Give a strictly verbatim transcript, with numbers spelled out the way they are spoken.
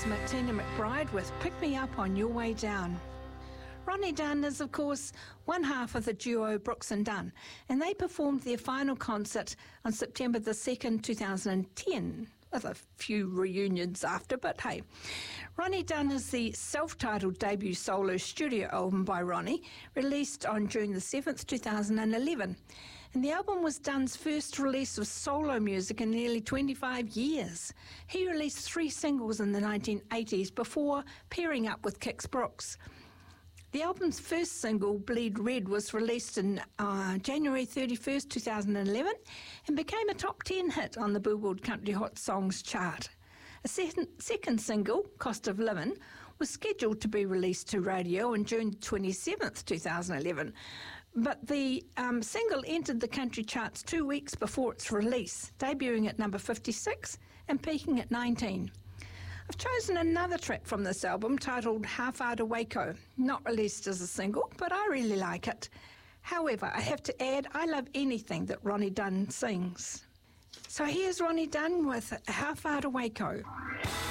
Martina McBride with Pick Me Up on Your Way Down. Ronnie Dunn is, of course, one half of the duo Brooks and Dunn, and they performed their final concert on September the second, two thousand ten, with a few reunions after, but hey. Ronnie Dunn is the self-titled debut solo studio album by Ronnie, released on June the seventh, two thousand eleven. And the album was Dunn's first release of solo music in nearly twenty-five years. He released three singles in the nineteen eighties before pairing up with Kix Brooks. The album's first single, Bleed Red, was released on uh, January thirty-first, two thousand eleven and became a top ten hit on the Billboard Country Hot Songs chart. A second, second single, Cost of Living, was scheduled to be released to radio on June twenty-seventh, two thousand eleven, but the um, single entered the country charts two weeks before its release, debuting at number fifty-six and peaking at nineteen. I've chosen another track from this album titled How Far to Waco, not released as a single, but I really like it. However, I have to add, I love anything that Ronnie Dunn sings. So here's Ronnie Dunn with How Far to Waco.